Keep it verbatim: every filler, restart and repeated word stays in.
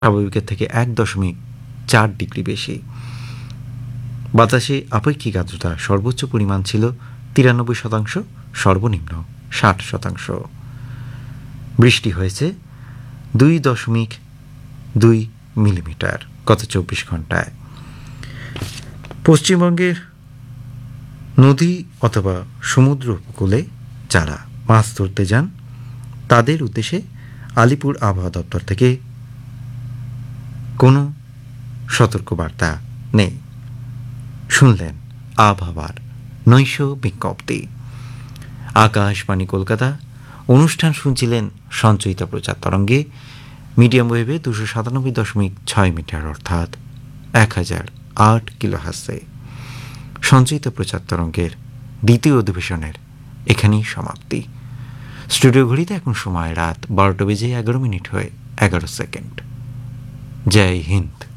স্বাভাবিকের থেকে এক দশমিক চার ডিগ্রি বেশি। বাতাসে আপেক্ষিক আর্দ্রতা সর্বোচ্চ পরিমাণ ছিল তিরানব্বই শতাংশ, সর্বনিম্ন ষাট শতাংশ। বৃষ্টি হয়েছে দুই দশমিক দুই মিলিমিটার গত চব্বিশ ঘন্টায়। পশ্চিমবঙ্গের নদী অথবা সমুদ্র উপকূলে যারা মাছ ধরতে যান তাদের উদ্দেশ্যে আলিপুর আবহাওয়া দপ্তর থেকে কোনো সতর্কবার্তা নেই। শুনলেন আবহাওয়ার নৈশ বিজ্ঞপ্তি। আকাশবাণী কলকাতা। অনুষ্ঠান শুনছিলেন সঞ্চয়িতা প্রচার তরঙ্গে মিডিয়াম ওয়েভে দুশো সাতানব্বই দশমিক ছয় মিটার অর্থাৎ এক হাজার আট কিলো হাসে। সঞ্চয়িতা প্রচার তরঙ্গের দ্বিতীয় অধিবেশনের এখানেই সমাপ্তি। স্টুডিও ঘড়িতে এখন সময় রাত বারোটা বেজে এগারো মিনিট হয়ে এগারো সেকেন্ড। জয় হিন্দ।